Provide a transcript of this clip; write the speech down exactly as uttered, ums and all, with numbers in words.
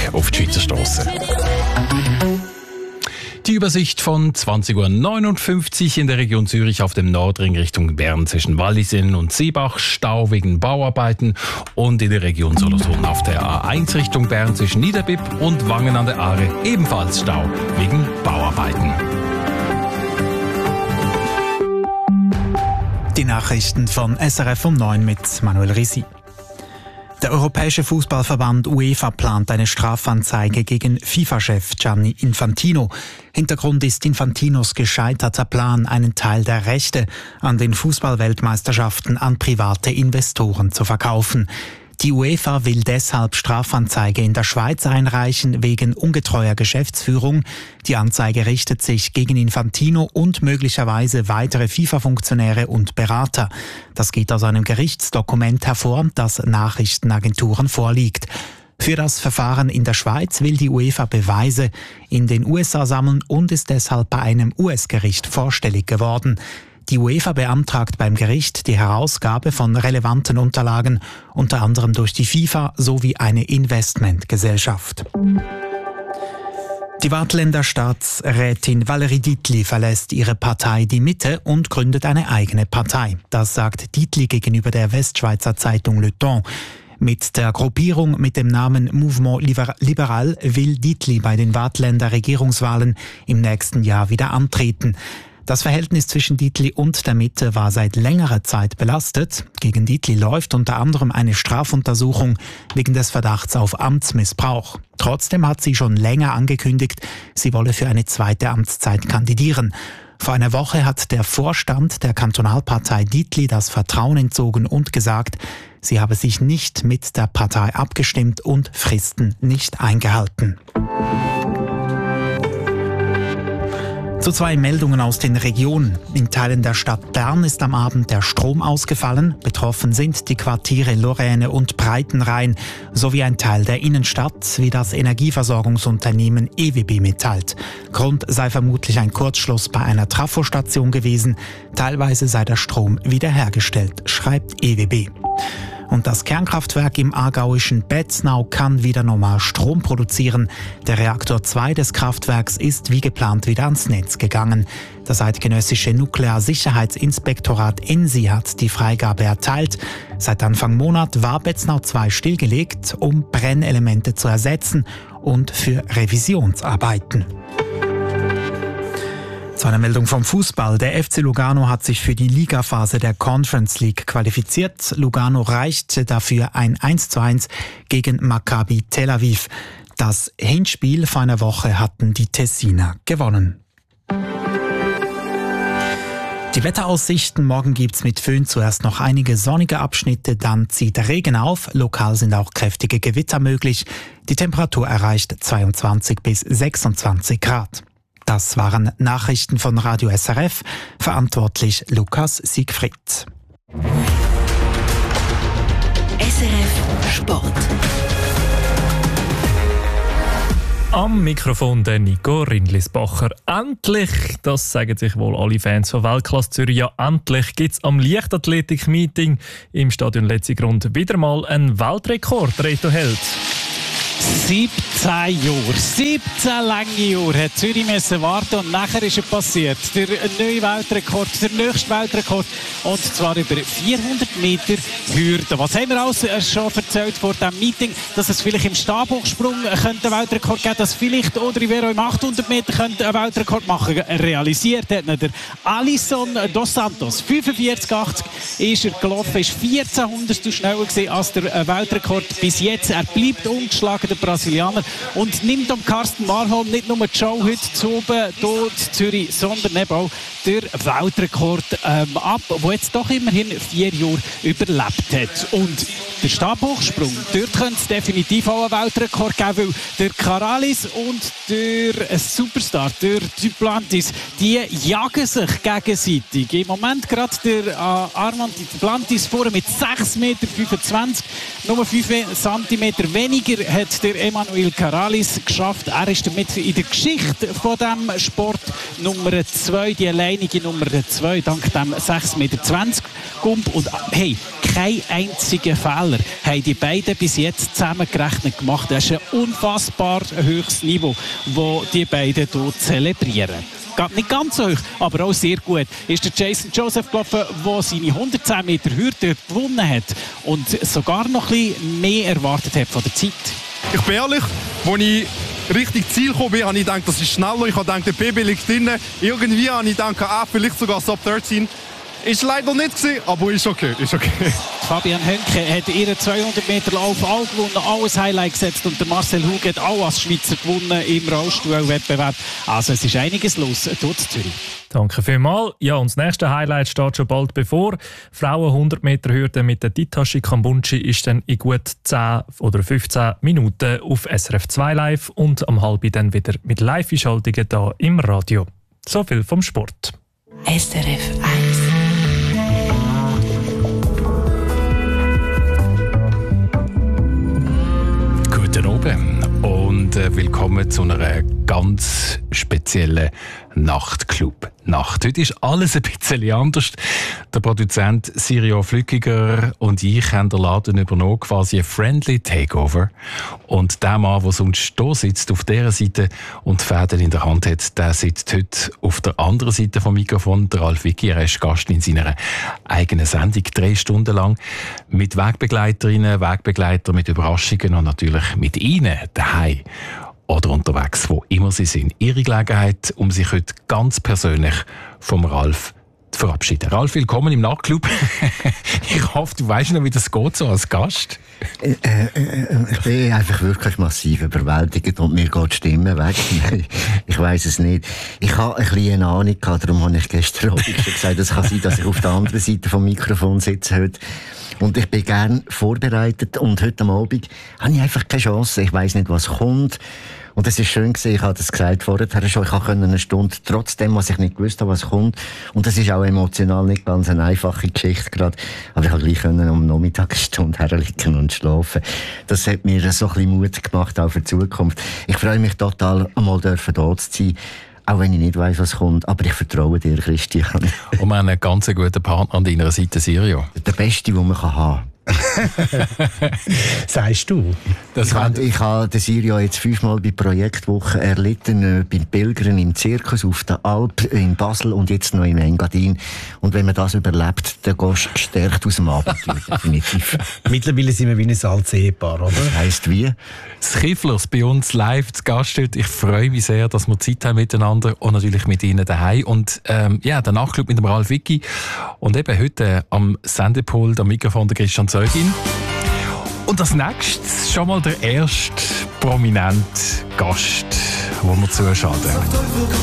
auf die Schweizer Strassen. Die Übersicht von zwanzig Uhr neunundfünfzig in der Region Zürich auf dem Nordring Richtung Bern zwischen Wallisellen und Seebach, Stau wegen Bauarbeiten, und in der Region Solothurn auf der A eins Richtung Bern zwischen Niederbipp und Wangen an der Aare ebenfalls Stau wegen Bauarbeiten. Die Nachrichten von S R F um neun mit Manuel Risi. Der Europäische Fußballverband UEFA plant eine Strafanzeige gegen FIFA-Chef Gianni Infantino. Hintergrund ist Infantinos gescheiterter Plan, einen Teil der Rechte an den Fußballweltmeisterschaften an private Investoren zu verkaufen. Die UEFA will deshalb Strafanzeige in der Schweiz einreichen wegen ungetreuer Geschäftsführung. Die Anzeige richtet sich gegen Infantino und möglicherweise weitere FIFA-Funktionäre und Berater. Das geht aus einem Gerichtsdokument hervor, das Nachrichtenagenturen vorliegt. Für das Verfahren in der Schweiz will die UEFA Beweise in den U S A sammeln und ist deshalb bei einem U S-Gericht vorstellig geworden. Die UEFA beantragt beim Gericht die Herausgabe von relevanten Unterlagen, unter anderem durch die FIFA sowie eine Investmentgesellschaft. Die Waadtländer Staatsrätin Valérie Dietli verlässt ihre Partei Die Mitte und gründet eine eigene Partei. Das sagt Dietli gegenüber der Westschweizer Zeitung Le Temps. Mit der Gruppierung mit dem Namen Mouvement Libéral will Dietli bei den Waadtländer Regierungswahlen im nächsten Jahr wieder antreten. Das Verhältnis zwischen Dietli und der Mitte war seit längerer Zeit belastet. Gegen Dietli läuft unter anderem eine Strafuntersuchung wegen des Verdachts auf Amtsmissbrauch. Trotzdem hat sie schon länger angekündigt, sie wolle für eine zweite Amtszeit kandidieren. Vor einer Woche hat der Vorstand der Kantonalpartei Dietli das Vertrauen entzogen und gesagt, sie habe sich nicht mit der Partei abgestimmt und Fristen nicht eingehalten. Zu zwei Meldungen aus den Regionen. In Teilen der Stadt Bern ist am Abend der Strom ausgefallen. Betroffen sind die Quartiere Lorraine und Breitenrhein sowie ein Teil der Innenstadt, wie das Energieversorgungsunternehmen E W B mitteilt. Grund sei vermutlich ein Kurzschluss bei einer Trafostation gewesen. Teilweise sei der Strom wiederhergestellt, schreibt E W B. Und das Kernkraftwerk im aargauischen Betznau kann wieder normal Strom produzieren. Der Reaktor zwei des Kraftwerks ist wie geplant wieder ans Netz gegangen. Das eidgenössische Nuklearsicherheitsinspektorat E N S I hat die Freigabe erteilt. Seit Anfang Monat war Betznau zwei stillgelegt, um Brennelemente zu ersetzen und für Revisionsarbeiten. Zu einer Meldung vom Fußball. Der F C Lugano hat sich für die Ligaphase der Conference League qualifiziert. Lugano reichte dafür ein eins zu eins gegen Maccabi Tel Aviv. Das Hinspiel vor einer Woche hatten die Tessiner gewonnen. Die Wetteraussichten: Morgen gibt's mit Föhn zuerst noch einige sonnige Abschnitte, dann zieht Regen auf. Lokal sind auch kräftige Gewitter möglich. Die Temperatur erreicht zweiundzwanzig bis sechsundzwanzig Grad. Das waren Nachrichten von Radio S R F, verantwortlich Lukas Siegfried. S R F Sport. Am Mikrofon der Nico Rindlisbacher. Endlich, das sagen sich wohl alle Fans von Weltklasse Zürich, ja endlich gibt es am Leichtathletik-Meeting im Stadion Letzigrund wieder mal einen Weltrekord, Reto Held. siebzehn Jahre, siebzehn lange Jahre hat Zürich müssen warten und nachher ist er passiert. Der neue Weltrekord, der nächste Weltrekord, und zwar über vierhundert Meter Hürde. Was haben wir alles schon erzählt vor diesem Meeting? Dass es vielleicht im Stabhochsprung könnte einen Weltrekord geben, dass vielleicht Audrey Vero im achthundert Meter könnte einen Weltrekord machen. Realisiert hat der Alisson dos Santos. fünfundvierzig achtzig ist er gelaufen, ist vierzehn Hundertstel schneller gewesen als der Weltrekord bis jetzt. Er bleibt ungeschlagen, der Brasilianer, und nimmt am Carsten Warholm nicht nur die Show heute zu oben hier in Zürich, sondern eben auch der Weltrekord ähm, ab, der jetzt doch immerhin vier Jahre überlebt hat. Und der Stabhochsprung, dort könnte es definitiv auch einen Weltrekord geben, weil der Karalis und der Superstar, der Duplantis, die jagen sich gegenseitig. Im Moment gerade der äh, Armand Duplantis vorne mit sechs Komma fünfundzwanzig Meter, nur fünf Zentimeter weniger hat der Emanuel Karalis geschafft. Er ist damit in der Geschichte von diesem Sport Nummer zwei, die alleinige Nummer zwei, dank dem sechs Komma zwanzig Meter Gump. Und hey, keinen einzigen Fehler haben die beiden bis jetzt zusammengerechnet gemacht. Das ist ein unfassbar höchstes Niveau, das die beiden hier zelebrieren. Nicht ganz so hoch, aber auch sehr gut ist der Jason Joseph gelaufen, der seine hundertzehn Meter Hürde gewonnen hat und sogar noch ein bisschen mehr erwartet hat von der Zeit. Ich bin ehrlich, als ich richtig Ziel gekommen bin, habe ich gedacht, das ist schneller. Ich habe gedacht, der P B liegt drin. Irgendwie habe ich gedacht, ah, vielleicht sogar Sub dreizehn. Ist leider nicht gewesen, aber ist okay, ist okay. Fabian Hönke hat ihren zweihundert Meter Lauf all gewonnen, alles Highlight gesetzt und der Marcel Hug hat auch als Schweizer gewonnen im Rollstuhlwettbewerb. Also es ist einiges los dort in Zürich. Danke vielmals. Ja, und das nächste Highlight steht schon bald bevor. Frauen hundert Meter Hürde mit der Ditashi Kambunchi ist dann in gut zehn oder fünfzehn Minuten auf S R F zwei live und am halb dann wieder mit Live-Einschaltungen hier im Radio. So viel vom Sport. S R F eins. Guten Abend und äh, willkommen zu einer ganz speziellen Nachtclub-Nacht. Heute ist alles ein bisschen anders. Der Produzent Sirio Flückiger und ich haben den Laden übernommen, quasi ein Friendly Takeover. Und der Mann, der sonst hier sitzt, auf dieser Seite und die Fäden in der Hand hat, der sitzt heute auf der anderen Seite vom Mikrofon, der Ralf Wicki. Er ist Gast in seiner eigenen Sendung, drei Stunden lang, mit Wegbegleiterinnen, Wegbegleitern, mit Überraschungen und natürlich mit Ihnen daheim oder unterwegs, wo immer Sie sind. Ihre Gelegenheit, um sich heute ganz persönlich vom Ralf zu verabschieden. Ralf, willkommen im Nachtclub. Ich hoffe, du weißt noch, wie das geht so als Gast. Äh, äh, ich bin einfach wirklich massiv überwältigt und mir geht die Stimme weg. Ich weiss es nicht. Ich habe ein bisschen eine Ahnung gehabt, darum habe ich gestern Abend schon gesagt, es kann sein, dass ich auf der anderen Seite vom Mikrofon sitze heute. Und ich bin gern vorbereitet und heute am Abend habe ich einfach keine Chance. Ich weiss nicht, was kommt. Und es ist schön gewesen, ich habe das gesagt vorher schon, ich konnte eine Stunde, trotzdem, was ich nicht gewusst habe, was kommt. Und es ist auch emotional nicht ganz eine einfache Geschichte gerade. Aber ich konnte gleich um Nachmittag eine Stunde herliegen und schlafen. Das hat mir so ein bisschen Mut gemacht, auch für die Zukunft. Ich freue mich total, einmal dürfen da zu sein. Auch wenn ich nicht weiss, was kommt. Aber ich vertraue dir, Christian. Und wir haben einen ganz guten Partner an deiner Seite, Sirio. Der Beste, den man haben kann. Sagst du? Das ich habe ich ha den Sirio jetzt fünfmal bei Projektwoche erlitten, äh, beim Pilgern im Zirkus, auf der Alp, in Basel und jetzt noch im Engadin. Und wenn man das überlebt, dann gehst du gestärkt aus dem Abenteuer, definitiv. Mittlerweile sind wir wie ein altes Ehepaar, oder? Das heisst wie? Das Kifflers bei uns live zu Gast heute. Ich freue mich sehr, dass wir Zeit haben miteinander und natürlich mit Ihnen daheim. Und ähm, ja, der Nachtclub mit dem Ralf Wicki. Und eben heute am Sendepult, am Mikrofon der Christian Zeugin. Und als nächstes schon mal der erste prominente Gast, den wir zuschauen.